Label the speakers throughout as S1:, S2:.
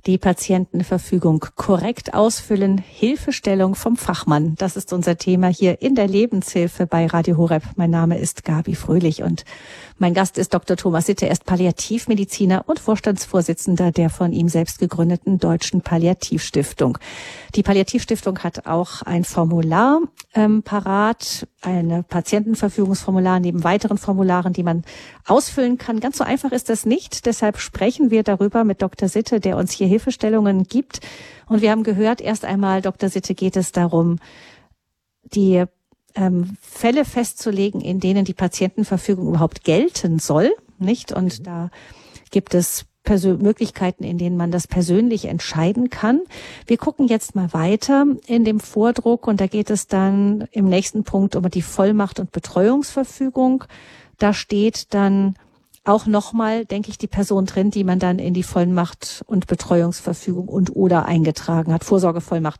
S1: Die Patientenverfügung korrekt ausfüllen, Hilfestellung vom Fachmann. Das ist unser Thema hier in der Lebenshilfe bei Radio Horeb. Mein Name ist Gabi Fröhlich und mein Gast ist Dr. Thomas Sitte. Er ist Palliativmediziner und Vorstandsvorsitzender der von ihm selbst gegründeten Deutschen Palliativstiftung. Die Palliativstiftung hat auch ein Formular parat, ein Patientenverfügungsformular neben weiteren Formularen, die man ausfüllen kann. Ganz so einfach ist das nicht. Deshalb sprechen wir darüber mit Dr. Sitte, der uns hier Hilfestellungen gibt. Und wir haben gehört, erst einmal, Dr. Sitte, geht es darum, die Fälle festzulegen, in denen die Patientenverfügung überhaupt gelten soll, nicht? Und da gibt es Möglichkeiten, in denen man das persönlich entscheiden kann. Wir gucken jetzt mal weiter in dem Vordruck und da geht es dann im nächsten Punkt um die Vollmacht und Betreuungsverfügung. Da steht dann auch nochmal, denke ich, die Person drin, die man dann in die Vollmacht und Betreuungsverfügung und oder eingetragen hat. Vorsorgevollmacht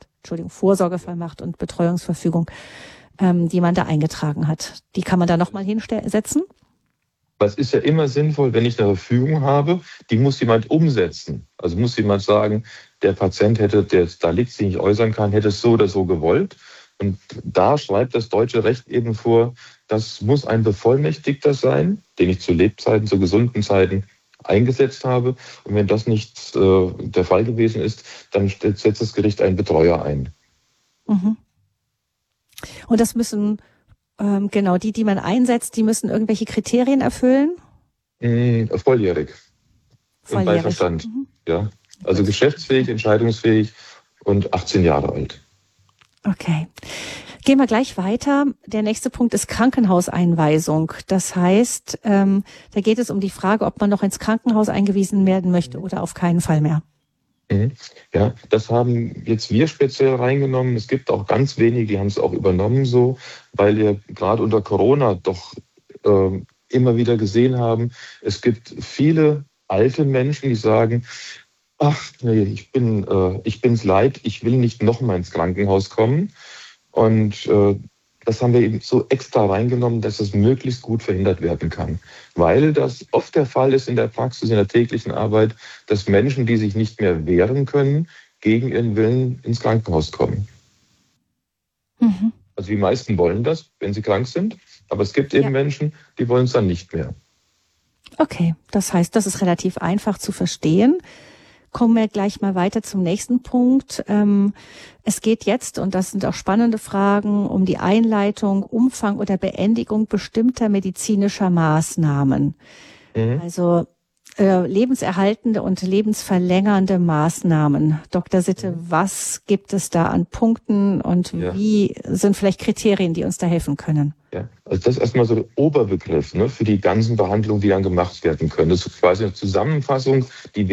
S1: und Betreuungsverfügung, die man da eingetragen hat. Die kann man da nochmal hinsetzen?
S2: Es ist ja immer sinnvoll, wenn ich eine Verfügung habe, die muss jemand umsetzen. Also muss jemand sagen, der Patient hätte, der da liegt, sich nicht äußern kann, hätte es so oder so gewollt. Und da schreibt das deutsche Recht eben vor, das muss ein Bevollmächtigter sein, den ich zu Lebzeiten, zu gesunden Zeiten eingesetzt habe. Und wenn das nicht der Fall gewesen ist, dann setzt das Gericht einen Betreuer ein.
S1: Mhm. Und das müssen, die man einsetzt, die müssen irgendwelche Kriterien erfüllen?
S2: Volljährig. Und bei Verstand. Ja. Also geschäftsfähig, entscheidungsfähig und 18 Jahre alt. Okay.
S1: Gehen wir gleich weiter. Der nächste Punkt ist Krankenhauseinweisung. Das heißt, da geht es um die Frage, ob man noch ins Krankenhaus eingewiesen werden möchte oder auf keinen Fall mehr.
S2: Ja, das haben jetzt wir speziell reingenommen. Es gibt auch ganz wenige, die haben es auch übernommen so, weil wir gerade unter Corona doch immer wieder gesehen haben, es gibt viele alte Menschen, die sagen, ach nee, ich bin's leid, ich will nicht nochmal ins Krankenhaus kommen. Und das haben wir eben so extra reingenommen, dass es möglichst gut verhindert werden kann. Weil das oft der Fall ist in der Praxis, in der täglichen Arbeit, dass Menschen, die sich nicht mehr wehren können, gegen ihren Willen ins Krankenhaus kommen. Mhm. Also die meisten wollen das, wenn sie krank sind. Aber es gibt eben Menschen, die wollen es dann nicht mehr.
S1: Okay, das heißt, das ist relativ einfach zu verstehen. Kommen wir gleich mal weiter zum nächsten Punkt. Es geht jetzt, und das sind auch spannende Fragen, um die Einleitung, Umfang oder Beendigung bestimmter medizinischer Maßnahmen. Also lebenserhaltende und lebensverlängernde Maßnahmen. Dr. Sitte, was gibt es da an Punkten und wie sind vielleicht Kriterien, die uns da helfen können?
S2: Ja, also das ist erstmal so der Oberbegriff, ne, für die ganzen Behandlungen, die dann gemacht werden können. Das ist quasi eine Zusammenfassung, die